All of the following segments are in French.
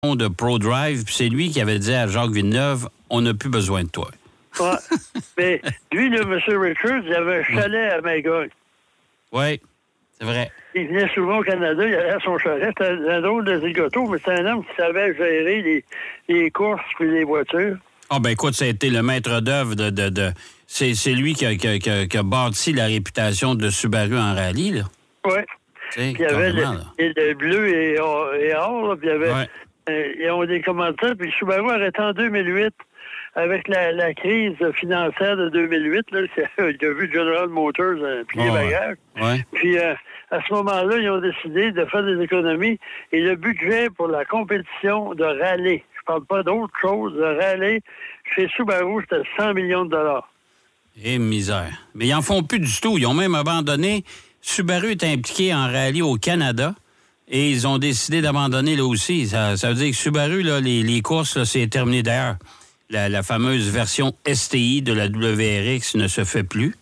de ProDrive, puis c'est lui qui avait dit à Jacques Villeneuve, on n'a plus besoin de toi. Ouais. Mais lui, le M. Richards, il avait un chalet à Magog. Oui, c'est vrai. Il venait souvent au Canada, il allait à son chalet. C'était un drôle de zigoto, mais c'est un homme qui savait gérer les courses et les voitures. Ah, ben écoute, ça a été le maître d'œuvre de... C'est lui qui a bâti la réputation de Subaru en rallye, là. Oui. Puis il y avait le bleu et or, là, puis il y avait... ils ont des commentaires, puis Subaru a arrêté en 2008 avec la crise financière de 2008. Là, il a vu General Motors plier bagage. Ouais. Puis à ce moment-là, ils ont décidé de faire des économies et le budget pour la compétition de rallye, je parle pas d'autre chose, de rallye, chez Subaru, c'était 100 millions de dollars. Et misère. Mais ils en font plus du tout. Ils ont même abandonné. Subaru est impliqué en rallye au Canada et ils ont décidé d'abandonner là aussi. Ça veut dire que Subaru, là, les courses, là, c'est terminé d'ailleurs. La fameuse version STI de la WRX ne se fait plus.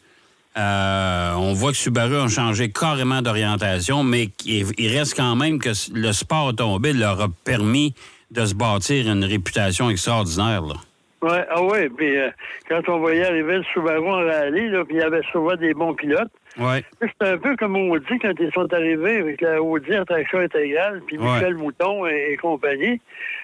On voit que Subaru a changé carrément d'orientation, mais il reste quand même que le sport automobile leur a permis de se bâtir une réputation extraordinaire, là. Oui, puis quand on voyait arriver le Subaru en rallye, là, puis il y avait souvent des bons pilotes. Ouais. C'est un peu comme Audi quand ils sont arrivés avec la Audi en traction intégrale, puis Michel Mouton et compagnie.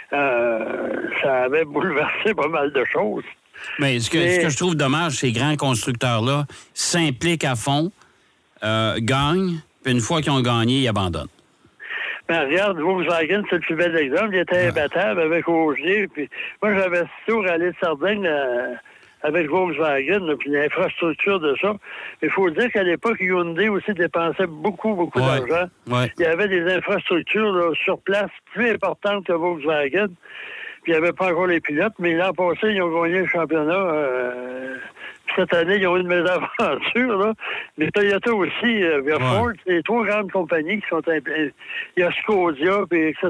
Ça avait bouleversé pas mal de choses. Mais ce que je trouve dommage, ces grands constructeurs-là s'impliquent à fond, gagnent, puis une fois qu'ils ont gagné, ils abandonnent. Ben, regarde, Volkswagen, c'est le plus bel exemple. Il était imbattable avec Ogier. Puis moi, j'avais assisté au rallye de Sardaigne avec Volkswagen, là, puis l'infrastructure de ça. Il faut dire qu'à l'époque, Hyundai aussi dépensait beaucoup d'argent. Ouais. Il y avait des infrastructures là, sur place plus importantes que Volkswagen. Puis il n'y avait pas encore les pilotes, mais l'an passé, ils ont gagné le championnat. Cette année, ils ont eu une mésaventure, là. Mais Toyota aussi, Ford, c'est les trois grandes compagnies qui sont impliquées. Il y a Skoda, puis etc.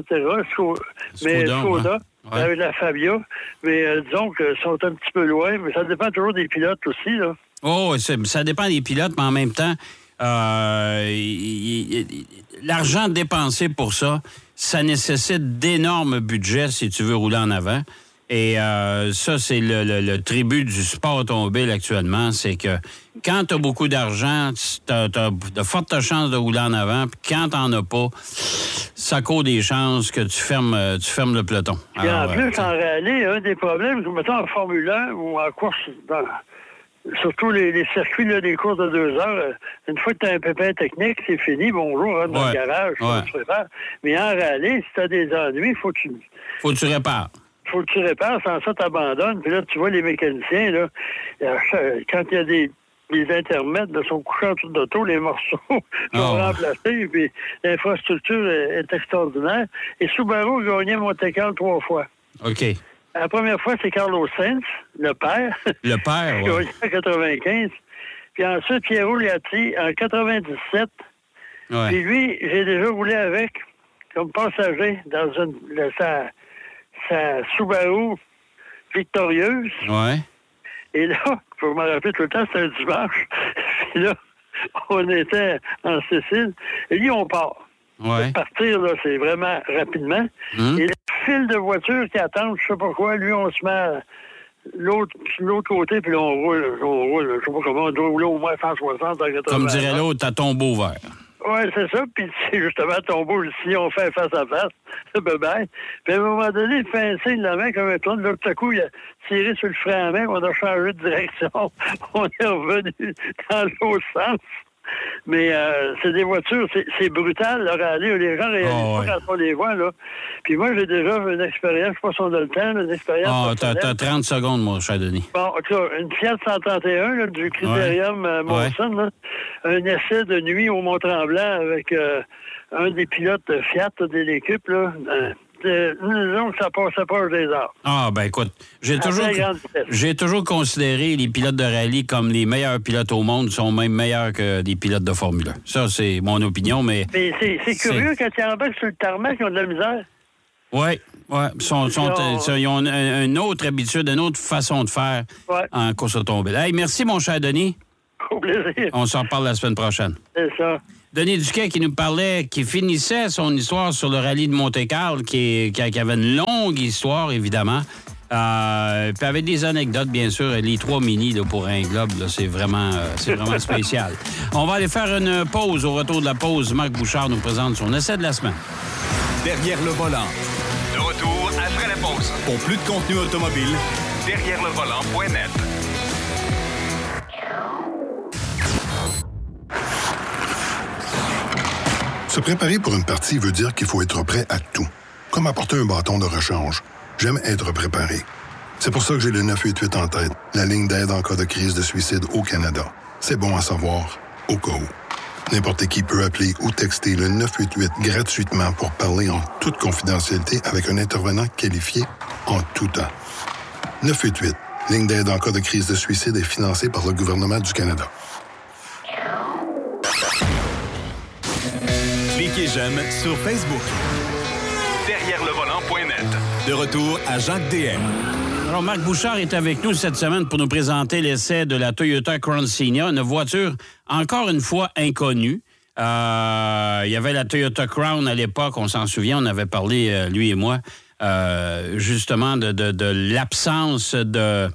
Skoda, avec la Fabia. Mais disons qu'ils sont un petit peu loin, mais ça dépend toujours des pilotes aussi, là. Oh, ça dépend des pilotes, mais en même temps, l'argent dépensé pour ça, ça nécessite d'énormes budgets si tu veux rouler en avant. Et ça, c'est le tribut du sport automobile actuellement, c'est que quand tu as beaucoup d'argent, tu as de fortes chances de rouler en avant, puis quand tu n'en as pas, ça court des chances que tu fermes le peloton. Et en plus, en rallye, un des problèmes, mettons en Formule 1 ou en course, surtout les circuits, là, des courses de 2 heures, une fois que tu as un pépin technique, c'est fini, bonjour, rentre dans le garage, tu prépares. Mais en rallye, si tu as des ennuis, faut que tu répares. Faut que tu répares, sans ça, tu abandonnes. Puis là, tu vois les mécaniciens, là, quand il y a des intermèdes, là, sont couchés en dessous d'auto, les morceaux sont remplacés, puis l'infrastructure est extraordinaire. Et Subaru a gagné Monte-Carlo 3 fois. OK. La première fois, c'est Carlos Sainz, le père. Le père, oui. En 95. Puis ensuite, Piero Liatti en 97. Ouais. Puis lui, j'ai déjà roulé avec, comme passager, dans sa Subaru victorieuse. Ouais. Et là, faut me rappeler tout le temps, c'était un dimanche. Puis là, on était en Sicile. Et lui, on part. Ouais. Partir, là, c'est vraiment rapidement. Et le fil de voitures qui attendent, je sais pas quoi, lui, on se met l'autre côté, puis là, on roule. Je sais pas comment, on doit rouler au moins 160 dans 80. Comme dirait l'autre, t'as tombeau vert. Oui, c'est ça. Puis c'est justement tombeau, si on fait face à face, c'est bye-bye. Puis à un moment donné, il fait un signe de la main comme un tourne. Là, tout à coup, il a tiré sur le frein à main. On a changé de direction. On est revenu dans l'autre sens. Mais c'est des voitures, c'est brutal, le rallye. Les gens réalisent pas quand on les voit, là. Puis moi, j'ai déjà une expérience, je sais pas si on a le temps, une expérience. T'as 30 secondes, mon cher Denis. Bon, en tout cas, une Fiat 131, là, du Critérium Monson, là, un essai de nuit au Mont-Tremblant avec un des pilotes Fiat de l'équipe, là. Disons que ça passait pas des heures. Ah, ben écoute, j'ai toujours considéré les pilotes de rallye comme les meilleurs pilotes au monde, sont même meilleurs que des pilotes de Formule 1. Ça, c'est mon opinion, mais... Mais c'est curieux, quand ils embarquent sur le tarmac, ils ont de la misère. Oui. Ils ont une autre habitude, une autre façon de faire en course automobile. Hey, merci, mon cher Denis. Au plaisir. On s'en reparle la semaine prochaine. C'est ça. Denis Duquet qui nous parlait, qui finissait son histoire sur le rallye de Monte-Carlo, qui avait une longue histoire, évidemment. Puis avec des anecdotes, bien sûr. Les 3 mini là, pour un globe, là, c'est vraiment spécial. On va aller faire une pause. Au retour de la pause, Marc Bouchard nous présente son essai de la semaine. Derrière le volant. De retour après la pause. Pour plus de contenu automobile, derrièreLeVolant.net. Se préparer pour une partie veut dire qu'il faut être prêt à tout. Comme apporter un bâton de rechange. J'aime être préparé. C'est pour ça que j'ai le 988 en tête, la ligne d'aide en cas de crise de suicide au Canada. C'est bon à savoir, au cas où. N'importe qui peut appeler ou texter le 988 gratuitement pour parler en toute confidentialité avec un intervenant qualifié en tout temps. 988, ligne d'aide en cas de crise de suicide est financée par le gouvernement du Canada. Cliquez j'aime sur Facebook. derrièreLeVolant.net. De retour à Jacques DM. Alors, Marc Bouchard est avec nous cette semaine pour nous présenter l'essai de la Toyota Crown Signa, une voiture encore une fois inconnue. Il y avait la Toyota Crown à l'époque, on s'en souvient, on avait parlé, lui et moi, justement de l'absence de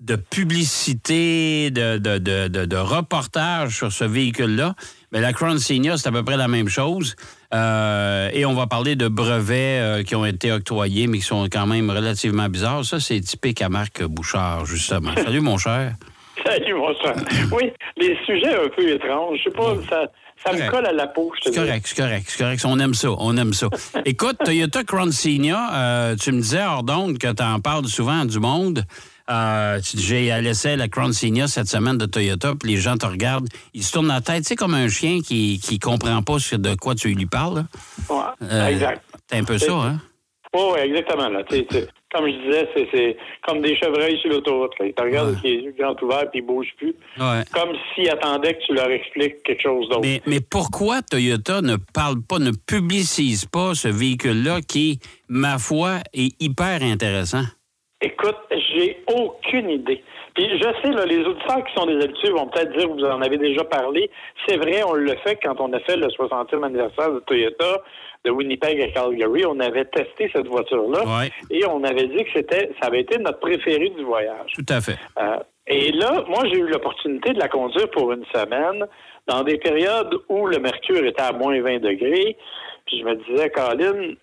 publicité, de reportage sur ce véhicule-là. Mais la Crown Signa, c'est à peu près la même chose. Et on va parler de brevets qui ont été octroyés, mais qui sont quand même relativement bizarres. Ça, c'est typique à Marc Bouchard, justement. Salut, mon cher. Salut, mon cher. Oui, les sujets un peu étranges. Je sais pas, ça me colle à la peau. C'est correct. On aime ça. Écoute, Toyota Crown Signa, tu me disais, hors d'onde, que tu en parles souvent du monde. J'ai laissé la Crown Signa cette semaine de Toyota, puis les gens te regardent, ils se tournent la tête, tu sais, comme un chien qui comprend pas de quoi tu lui parles. Ouais, exact. C'est un peu ça, hein? Oui, exactement. Là. Comme je disais, c'est comme des chevreuils sur l'autoroute. Là. Ils te regardent avec les yeux grands ouverts puis ils bougent plus. Ouais. Comme s'ils attendaient que tu leur expliques quelque chose d'autre. Mais pourquoi Toyota ne publicise pas ce véhicule-là qui, ma foi, est hyper intéressant? Écoute, j'ai aucune idée. Puis je sais, là, les auditeurs qui sont des habitués vont peut-être dire, vous en avez déjà parlé. C'est vrai, on le fait quand on a fait le 60e anniversaire de Toyota de Winnipeg à Calgary. On avait testé cette voiture-là et on avait dit que ça avait été notre préféré du voyage. Tout à fait. Et là, moi, j'ai eu l'opportunité de la conduire pour une semaine dans des périodes où le mercure était à moins 20 degrés. Puis je me disais, Colin,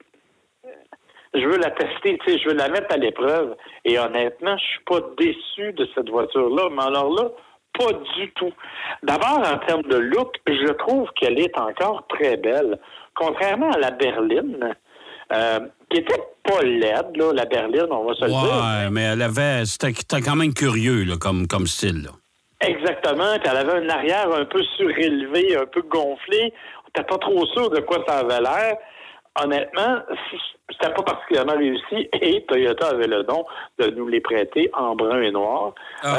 je veux la tester, tu sais, je veux la mettre à l'épreuve. Et honnêtement, je suis pas déçu de cette voiture-là. Mais alors là, pas du tout. D'abord, en termes de look, je trouve qu'elle est encore très belle. Contrairement à la berline, qui était pas laide, là, la berline, on va se le dire. Ouais, mais elle avait... C'était quand même curieux, là, comme style, là. Exactement. Puis elle avait un arrière un peu surélevé, un peu gonflé. On n'était pas trop sûr de quoi ça avait l'air. Honnêtement, c'était pas particulièrement réussi et Toyota avait le don de nous les prêter en brun et noir.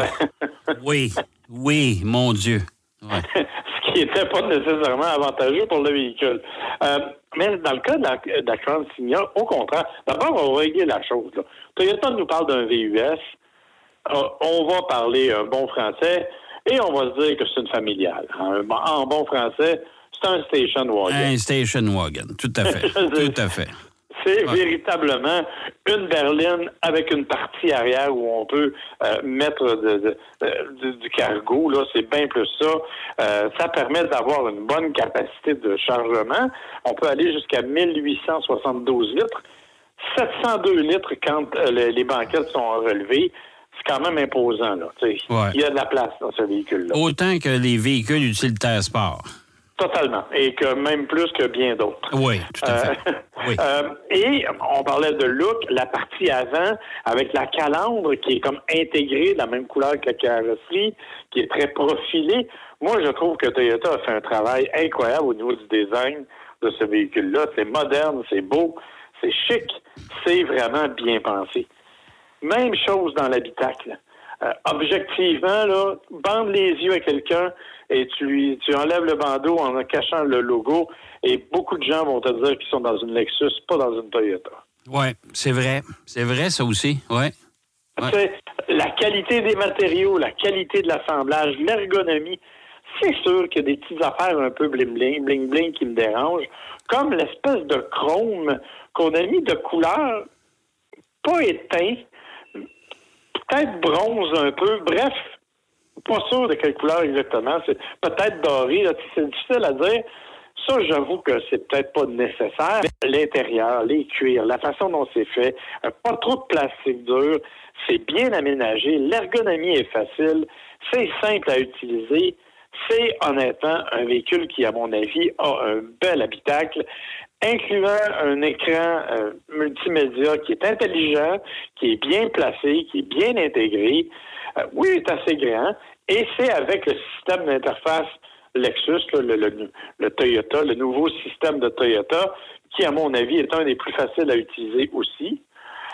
Oui, mon Dieu. Ouais. Ce qui n'était pas nécessairement avantageux pour le véhicule. Mais dans le cas de la Crown Signa, au contraire, d'abord, on va régler la chose. Là. Toyota nous parle d'un VUS. On va parler un bon français et on va se dire que c'est une familiale. En bon français, c'est un station wagon. Un station wagon, tout à fait. Tout à fait. C'est véritablement une berline avec une partie arrière où on peut mettre du cargo. Là, c'est bien plus ça. Ça permet d'avoir une bonne capacité de chargement. On peut aller jusqu'à 1872 litres. 702 litres quand les banquettes sont relevées. C'est quand même imposant. Là. Il y a de la place dans ce véhicule-là. Autant que les véhicules utilitaires sport. Totalement. Et que même plus que bien d'autres. Oui, tout à fait. Oui. Et on parlait de look, la partie avant, avec la calandre qui est comme intégrée de la même couleur que la carrosserie, qui est très profilée. Moi, je trouve que Toyota a fait un travail incroyable au niveau du design de ce véhicule-là. C'est moderne, c'est beau, c'est chic, c'est vraiment bien pensé. Même chose dans l'habitacle. Objectivement, là, bande les yeux à quelqu'un et tu enlèves le bandeau en cachant le logo et beaucoup de gens vont te dire qu'ils sont dans une Lexus, pas dans une Toyota. Oui, c'est vrai. C'est vrai, ça aussi, oui. Ouais. La qualité des matériaux, la qualité de l'assemblage, l'ergonomie, c'est sûr qu'il y a des petites affaires un peu bling-bling qui me dérangent, comme l'espèce de chrome qu'on a mis de couleur pas éteint, peut-être bronze un peu, bref, pas sûr de quelle couleur exactement, c'est peut-être doré, là, c'est difficile à dire. Ça, j'avoue que c'est peut-être pas nécessaire. Mais l'intérieur, les cuirs, la façon dont c'est fait, pas trop de plastique dur, c'est bien aménagé, l'ergonomie est facile, c'est simple à utiliser, c'est honnêtement un véhicule qui, à mon avis, a un bel habitacle, incluant un écran multimédia qui est intelligent, qui est bien placé, qui est bien intégré. Oui, il est assez grand, et c'est avec le système d'interface Lexus, là, le Toyota, le nouveau système de Toyota, qui, à mon avis, est un des plus faciles à utiliser aussi.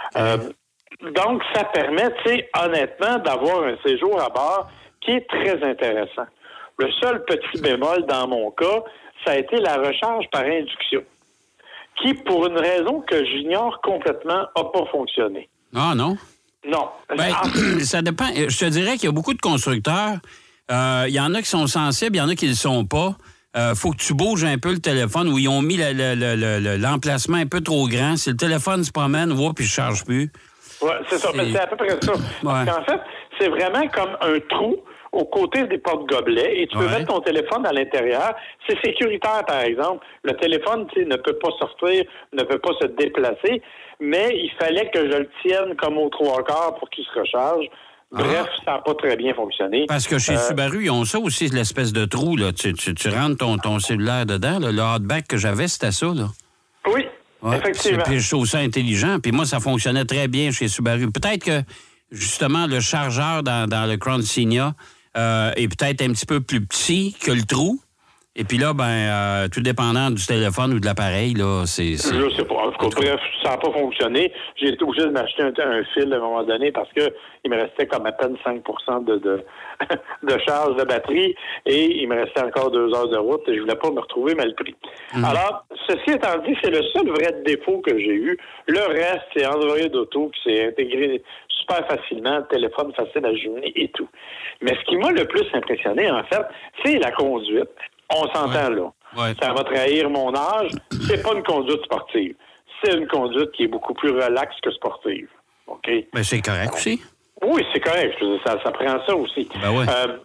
Donc, ça permet, tu sais, honnêtement, d'avoir un séjour à bord qui est très intéressant. Le seul petit bémol dans mon cas, ça a été la recharge par induction, qui, pour une raison que j'ignore complètement, n'a pas fonctionné. Ah non? Non. Ça dépend. Je te dirais qu'il y a beaucoup de constructeurs. Il y en a qui sont sensibles, il y en a qui ne le sont pas. Faut que tu bouges un peu le téléphone où ils ont mis l'emplacement un peu trop grand. Si le téléphone se promène, puis je ne charge plus. Oui, c'est ça. Mais c'est à peu près ça. Parce qu'en fait, c'est vraiment comme un trou aux côtés des porte-gobelets et tu peux mettre ton téléphone à l'intérieur. C'est sécuritaire, par exemple. Le téléphone, tu sais, ne peut pas sortir, ne peut pas se déplacer, mais il fallait que je le tienne comme aux 3/4 pour qu'il se recharge. Bref, ça n'a pas très bien fonctionné. Parce que chez Subaru, ils ont ça aussi, l'espèce de trou, là. Tu rentres ton cellulaire dedans, là. Le hardback que j'avais, c'était ça, là. Oui, effectivement. Puis je trouve ça intelligent. Puis moi, ça fonctionnait très bien chez Subaru. Peut-être que, justement, le chargeur dans le Crown Signia est peut-être un petit peu plus petit que le trou. Et puis là, tout dépendant du téléphone ou de l'appareil, là, c'est... Je sais pas. En tout cas, bref, ça n'a pas fonctionné. J'ai été obligé de m'acheter un fil à un moment donné parce que il me restait comme à peine 5 de charge de batterie et il me restait encore 2 heures de route et je voulais pas me retrouver mal pris. Alors, ceci étant dit, c'est le seul vrai défaut que j'ai eu. Le reste, c'est Android Auto qui s'est intégré super facilement, téléphone facile à jumeler et tout. Mais ce qui m'a le plus impressionné, en fait, c'est la conduite. On s'entend là. Ouais. Ça va trahir mon âge. C'est pas une conduite sportive. C'est une conduite qui est beaucoup plus relaxe que sportive. OK? Mais c'est correct aussi. Oui, c'est correct. Ça prend ça aussi. Ben ouais.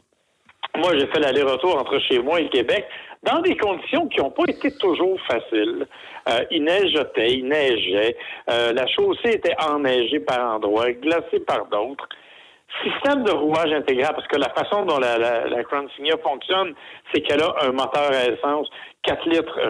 Moi, j'ai fait l'aller-retour entre chez moi et Québec dans des conditions qui n'ont pas été toujours faciles. Il neigeait. La chaussée était enneigée par endroits, glacée par d'autres. Système de rouage intégral, parce que la façon dont la Crown Signia fonctionne, c'est qu'elle a un moteur à essence 4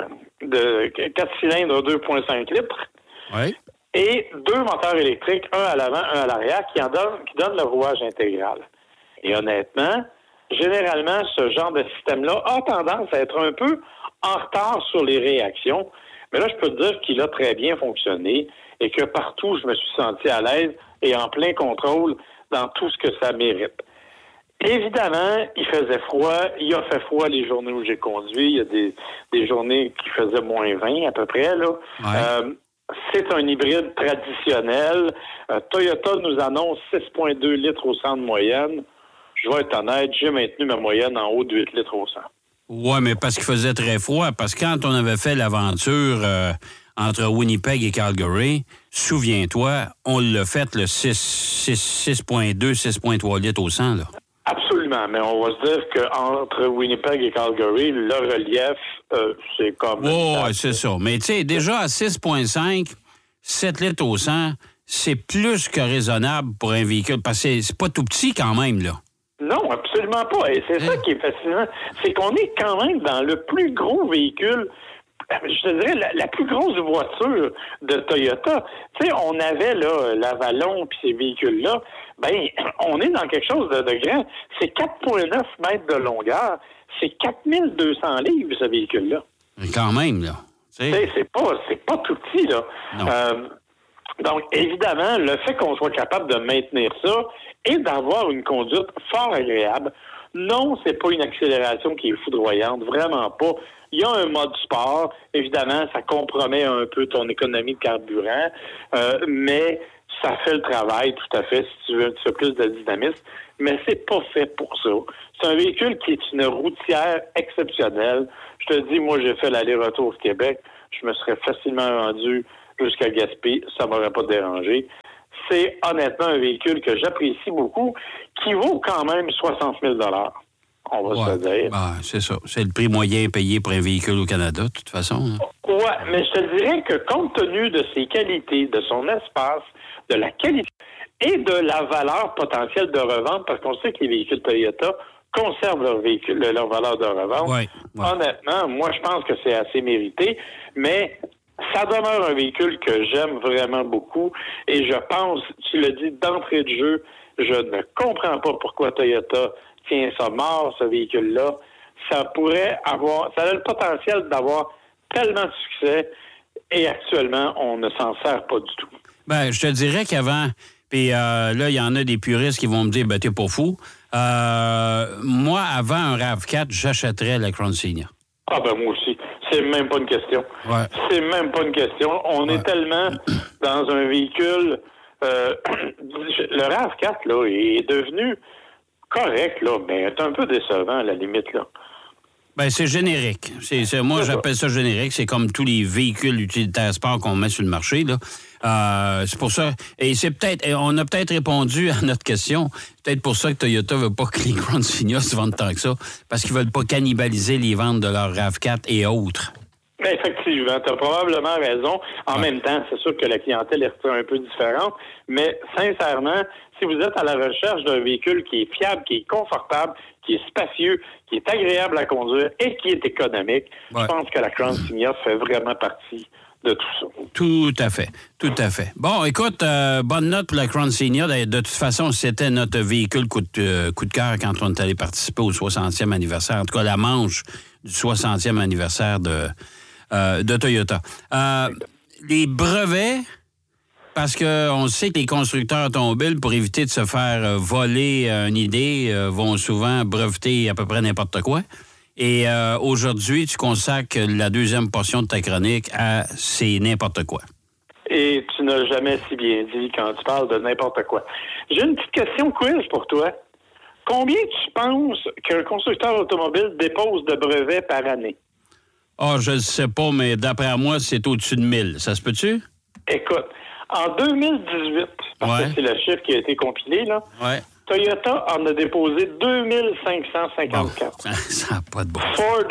cylindres 2,5 litres. Oui. Et 2 moteurs électriques, un à l'avant, un à l'arrière, qui donnent le rouage intégral. Et honnêtement, généralement, ce genre de système-là a tendance à être un peu en retard sur les réactions. Mais là, je peux te dire qu'il a très bien fonctionné et que partout, je me suis senti à l'aise et en plein contrôle dans tout ce que ça mérite. Évidemment, il faisait froid. Il a fait froid les journées où j'ai conduit. Il y a des journées qui faisaient moins 20 à peu près, là. Ouais. C'est un hybride traditionnel. Toyota nous annonce 6,2 litres au 100 de moyenne. Je vais être honnête, j'ai maintenu ma moyenne en haut de 8 litres au 100. Oui, mais parce qu'il faisait très froid. Parce que quand on avait fait l'aventure entre Winnipeg et Calgary, souviens-toi, on l'a fait le 6,2, 6,3 litres au 100, là. Absolument, mais on va se dire qu'entre Winnipeg et Calgary, le relief, c'est comme... Oui, c'est ça. Mais tu sais, déjà à 6,5, 7 litres au 100, c'est plus que raisonnable pour un véhicule, parce que c'est pas tout petit quand même, là. Non, absolument pas. Et c'est ça qui est fascinant. C'est qu'on est quand même dans le plus gros véhicule, je te dirais, la plus grosse voiture de Toyota. Tu sais, on avait là l'Avalon puis ces véhicules-là. Ben, on est dans quelque chose de grand. C'est 4,9 mètres de longueur. C'est 4200 livres, ce véhicule-là. Quand même, là. C'est pas tout petit, là. Donc, évidemment, le fait qu'on soit capable de maintenir ça et d'avoir une conduite fort agréable, non, c'est pas une accélération qui est foudroyante, vraiment pas. Il y a un mode sport, évidemment, ça compromet un peu ton économie de carburant, mais Ça fait le travail, tout à fait, si tu veux un petit peu plus de dynamisme, mais c'est pas fait pour ça. C'est un véhicule qui est une routière exceptionnelle. Je te dis, moi, j'ai fait l'aller-retour au Québec. Je me serais facilement rendu jusqu'à Gaspé. Ça m'aurait pas dérangé. C'est honnêtement un véhicule que j'apprécie beaucoup, qui vaut quand même 60 000 $. On va se dire. Ben, c'est ça. C'est le prix moyen payé pour un véhicule au Canada, de toute façon. Oui, mais je te dirais que compte tenu de ses qualités, de son espace, de la qualité et de la valeur potentielle de revente, parce qu'on sait que les véhicules Toyota conservent leur valeur de revente. Ouais. Honnêtement, moi, je pense que c'est assez mérité, mais ça demeure un véhicule que j'aime vraiment beaucoup et je pense, tu l'as dit d'entrée de jeu, je ne comprends pas pourquoi Toyota tient ça mort, ce véhicule-là. Ça a le potentiel d'avoir tellement de succès et actuellement, on ne s'en sert pas du tout. Ben, je te dirais qu'avant, puis là, il y en a des puristes qui vont me dire, ben, t'es pas fou. Moi, avant un RAV4, j'achèterais la Crown Signia. Ah ben moi aussi. C'est même pas une question. Ouais. C'est même pas une question. On est tellement dans un véhicule... le RAV4, là, est devenu correct, là, mais est un peu décevant, à la limite, là. Ben, c'est générique. Moi, j'appelle ça générique. C'est comme tous les véhicules utilitaires sport qu'on met sur le marché, là. C'est pour ça. Et on a peut-être répondu à notre question. C'est peut-être pour ça que Toyota veut pas que les Crown Signia se vendent tant que ça. Parce qu'ils veulent pas cannibaliser les ventes de leur RAV4 et autres. Effectivement, tu as probablement raison. En même temps, c'est sûr que la clientèle est un peu différente, mais sincèrement, si vous êtes à la recherche d'un véhicule qui est fiable, qui est confortable, qui est spacieux, qui est agréable à conduire et qui est économique, je pense que la Crown Signia fait vraiment partie de tout ça. Tout à fait. Tout à fait. Bon, écoute, bonne note pour la Crown Signia. De toute façon, c'était notre véhicule coup de cœur quand on est allé participer au 60e anniversaire. En tout cas, la manche du 60e anniversaire de Toyota. Les brevets, parce qu'on sait que les constructeurs automobiles, pour éviter de se faire voler une idée, vont souvent breveter à peu près n'importe quoi. Et aujourd'hui, tu consacres la deuxième portion de ta chronique à c'est n'importe quoi. Et tu n'as jamais si bien dit quand tu parles de n'importe quoi. J'ai une petite question quiz pour toi. Combien tu penses qu'un constructeur automobile dépose de brevets par année? Ah, je ne sais pas, mais d'après moi, c'est au-dessus de 1000. Ça se peut-tu? Écoute, en 2018, parce que c'est le chiffre qui a été compilé, là, Toyota en a déposé 2554. Bon, ça n'a pas de bon. Ford,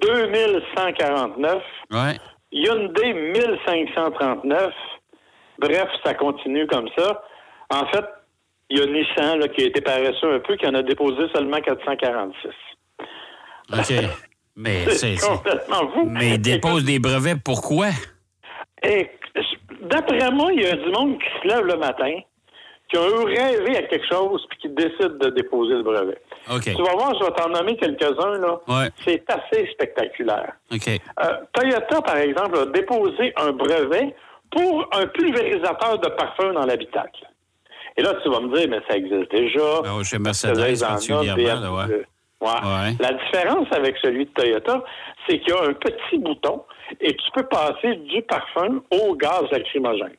2149. Ouais. Hyundai, 1539. Bref, ça continue comme ça. En fait, il y a Nissan là, qui a été paresseux un peu, qui en a déposé seulement 446. OK. Mais c'est complètement fou. Mais il dépose des brevets, pourquoi? Et, d'après moi, il y a du monde qui se lève le matin, qui a rêvé à quelque chose, puis qui décide de déposer le brevet. Okay. Tu vas voir, je vais t'en nommer quelques-uns, là. Ouais. C'est assez spectaculaire. OK. Toyota, par exemple, a déposé un brevet pour un pulvérisateur de parfum dans l'habitacle. Et là, tu vas me dire, mais ça existe déjà. Ben, chez Mercedes, particulièrement, là, ouais. La différence avec celui de Toyota, c'est qu'il y a un petit bouton et tu peux passer du parfum au gaz lacrymogène.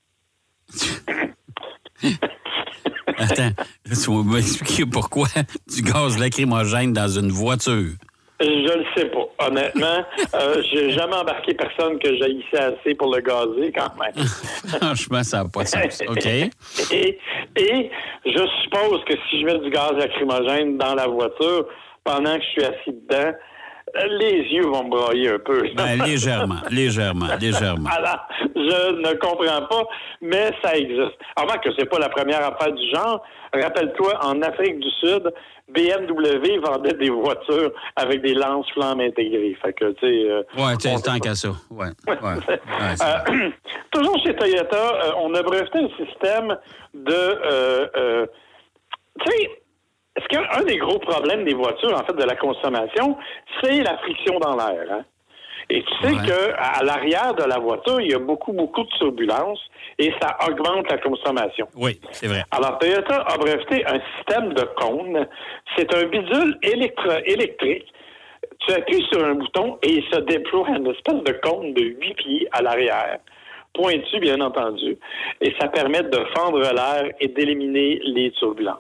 Attends, tu vas m'expliquer pourquoi du gaz lacrymogène dans une voiture? Je ne sais pas. Honnêtement, j'ai jamais embarqué personne que j'haïssais assez pour le gazer quand même. Franchement, ça n'a pas de sens. OK. Et je suppose que si je mets du gaz lacrymogène dans la voiture, pendant que je suis assis dedans, les yeux vont me brailler un peu. Ben, légèrement. Alors, je ne comprends pas, mais ça existe. Alors, que c'est pas la première affaire du genre. Rappelle-toi, en Afrique du Sud, BMW vendait des voitures avec des lance-flammes intégrées. Fait que, tu sais... tant qu'à ça. Ouais. Toujours chez Toyota, on a breveté un système de... tu sais... Est-ce qu'un des gros problèmes des voitures, en fait, de la consommation, c'est la friction dans l'air, hein? Et tu sais qu'à l'arrière de la voiture, il y a beaucoup de turbulences et ça augmente la consommation. Oui, c'est vrai. Alors, Toyota a breveté un système de cône. C'est un bidule électrique. Tu appuies sur un bouton et il se déploie une espèce de cône de 8 pieds à l'arrière pointu, bien entendu, et ça permet de fendre l'air et d'éliminer les turbulences.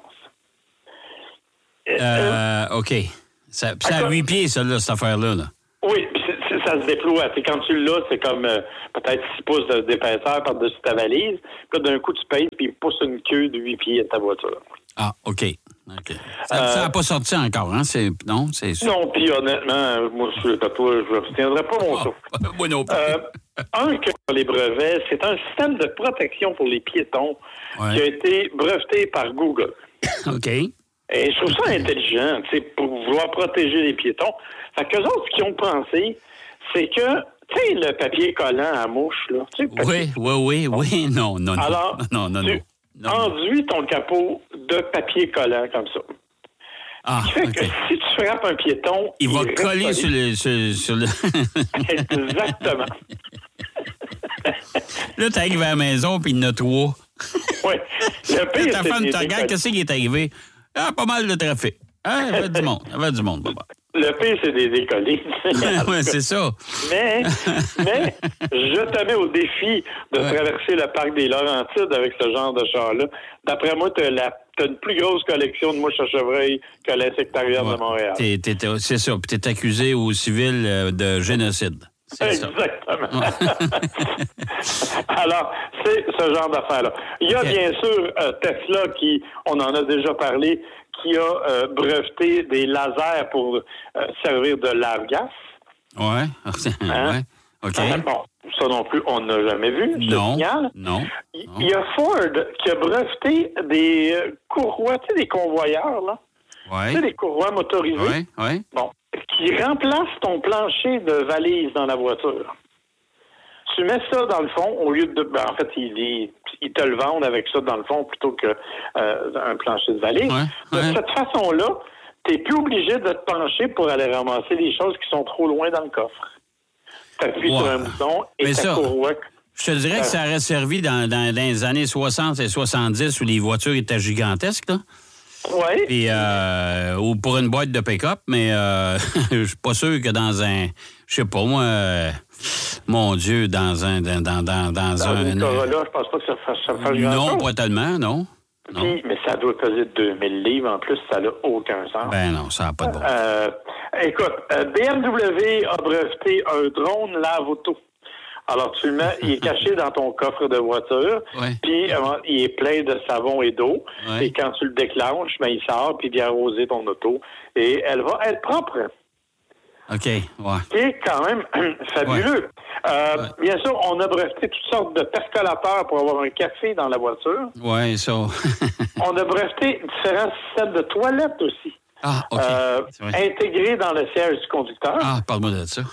OK. Ça a 8 pieds, ça, là, cette affaire-là. Là. Oui, ça se déploie. T'sais, quand tu l'as, c'est comme peut-être 6 pouces d'épaisseur par-dessus ta valise. Puis là, d'un coup, tu pèses, puis il pousse une queue de 8 pieds à ta voiture. Ah, OK. Ça n'a pas sorti encore, hein? Non, puis honnêtement, moi, je suis à toi, je ne retiendrai pas mon souffle. Moi non plus. Que les brevets, c'est un système de protection pour les piétons qui a été breveté par Google. OK. Et je trouve ça intelligent, pour vouloir protéger les piétons. Fait qu'eux autres, ce qu'ils ont pensé, c'est que, tu sais, le papier collant à mouche, là. Oui. Non. Alors, non. enduis ton capot de papier collant comme ça. Ah, ce qui fait que si tu frappes un piéton... Il va coller sur le... Exactement. Là, t'arrives à la maison, puis il y en a 3. Oui. Ta femme te regarde, qu'est-ce qui est arrivé? Ah, pas mal de trafic. Ah, il y avait du monde. Baba. Le pire, c'est des décollés. Oui, c'est ça. Mais je te mets au défi de traverser le parc des Laurentides avec ce genre de char-là. D'après moi, tu as une plus grosse collection de mouches à chevreuil que l'insectarium de Montréal. C'est ça. Puis tu es accusé au civil de génocide. Exactement. Alors, c'est ce genre d'affaires-là. Il y a bien sûr Tesla on en a déjà parlé, qui a breveté des lasers pour servir de lave-glace. Ouais. Ouais. OK. Bon, ça non plus, on n'a jamais vu. Non. Il y a Ford qui a breveté des courroies, tu sais, des convoyeurs, là. Ouais. Tu sais, des courroies motorisées. Ouais. Bon. Qui remplace ton plancher de valise dans la voiture. Tu mets ça dans le fond au lieu de... en fait, ils te le vendent avec ça dans le fond plutôt qu'un plancher de valise. De cette façon-là, tu n'es plus obligé de te pencher pour aller ramasser les choses qui sont trop loin dans le coffre. Tu appuies sur un bouton et ta courroie... Je te dirais que ça aurait servi dans les années 60 et 70 où les voitures étaient gigantesques, là. Oui. Puis, ou pour une boîte de pick-up, mais je suis pas sûr que dans un... Je sais pas, moi... mon Dieu, dans un... Dans un Corolla, je pense pas que ça fasse grand-chose. Non, pas tellement, non. Puis, mais ça doit peser 2000 livres. En plus, ça n'a aucun sens. Ben non, ça n'a pas de bon sens. Écoute, BMW a breveté un drone lave-auto. Alors, tu le mets, il est caché dans ton coffre de voiture, puis il est plein de savon et d'eau. Et quand tu le déclenches, il sort, puis il vient arroser ton auto. Et elle va être propre. OK, ouais. C'est quand même fabuleux. Bien sûr, on a breveté toutes sortes de percolateurs pour avoir un café dans la voiture. Oui, ça. On a breveté différents systèmes de toilettes aussi. Ah, OK. Intégrés dans le siège du conducteur. Ah, parle-moi de ça.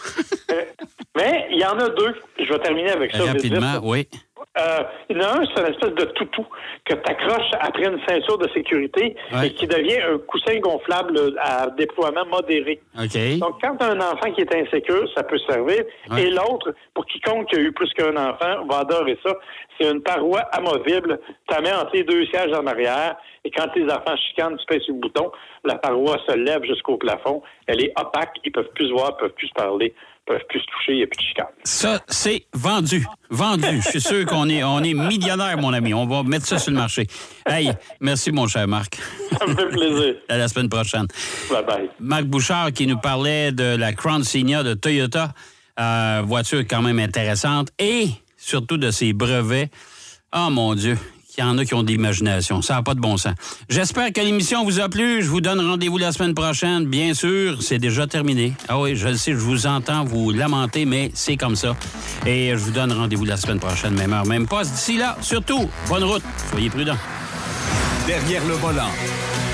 Mais il y en a 2. Je vais terminer avec ça. Rapidement, oui. Il y en a un, c'est une espèce de toutou que tu accroches après une ceinture de sécurité et qui devient un coussin gonflable à déploiement modéré. OK. Donc, quand tu as un enfant qui est insécure, ça peut servir. Et l'autre, pour quiconque qui a eu plus qu'un enfant, va adorer ça. C'est une paroi amovible. Tu la mets entre les 2 sièges en arrière et quand tes enfants chicanent, tu pèses sur le bouton. La paroi se lève jusqu'au plafond. Elle est opaque. Ils peuvent plus se voir, peuvent plus se parler, peuvent plus se toucher. Il n'y a plus de chicane. Ça, c'est vendu. Je suis sûr qu'on est millionnaire, mon ami. On va mettre ça sur le marché. Hey, merci, mon cher Marc. Ça me fait plaisir. À la semaine prochaine. Bye-bye. Marc Bouchard qui nous parlait de la Crown Signa de Toyota. Voiture quand même intéressante. Et surtout de ses brevets. Oh, mon Dieu. Il y en a qui ont de l'imagination. Ça n'a pas de bon sens. J'espère que l'émission vous a plu. Je vous donne rendez-vous la semaine prochaine. Bien sûr, c'est déjà terminé. Ah oui, je le sais, je vous entends vous lamenter, mais c'est comme ça. Et je vous donne rendez-vous la semaine prochaine, même heure, même poste. D'ici là, surtout, bonne route. Soyez prudents. Derrière le volant.